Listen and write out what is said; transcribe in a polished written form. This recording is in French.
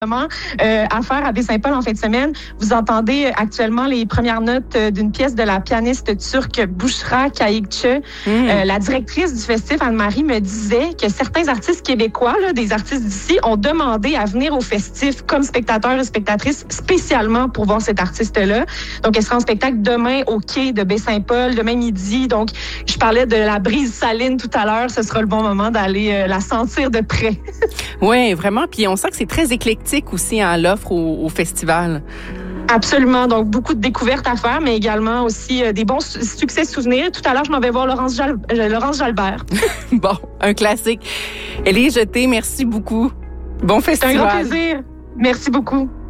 à faire à Baie-Saint-Paul en fin de semaine. Vous entendez actuellement les premières notes d'une pièce de la pianiste turque Bouchra Kayıkçı. La directrice du festival, Anne-Marie, me disait que certains artistes québécois, là, des artistes d'ici, ont demandé à venir au festif comme spectateurs et spectatrices spécialement pour voir cet artiste-là. Donc, elle sera en spectacle demain au quai de Baie-Saint-Paul, demain midi. Donc, je parlais de la brise saline tout à l'heure. Ce sera le bon moment d'aller la sentir de près. Oui, vraiment. Puis on sent que c'est très éclectique aussi, hein, l'offre au festival. Absolument. Donc, beaucoup de découvertes à faire, mais également aussi des bons succès souvenirs. Tout à l'heure, je m'en vais voir Laurence Jalbert. Bon, un classique. Élise Jeté, merci beaucoup. Bon festival. C'est un grand plaisir. Merci beaucoup.